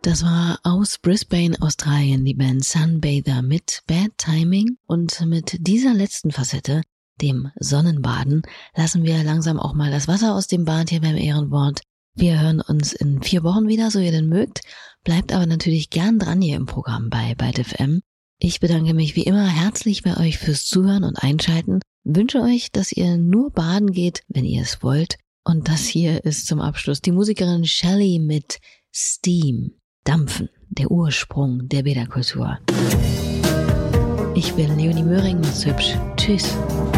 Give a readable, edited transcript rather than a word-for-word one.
Das war aus Brisbane, Australien, die Band Sunbather mit Bad Timing. Und mit dieser letzten Facette, dem Sonnenbaden, lassen wir langsam auch mal das Wasser aus dem Bad hier beim Ehrenwort. Wir hören uns in 4 Wochen wieder, so ihr denn mögt. Bleibt aber natürlich gern dran hier im Programm bei Byte FM. Ich bedanke mich wie immer herzlich bei euch fürs Zuhören und Einschalten. Wünsche euch, dass ihr nur baden geht, wenn ihr es wollt. Und das hier ist zum Abschluss die Musikerin Shelley mit Steam. Dampfen, der Ursprung der Bäderkultur. Ich bin Leonie Möhring, macht's hübsch. Tschüss.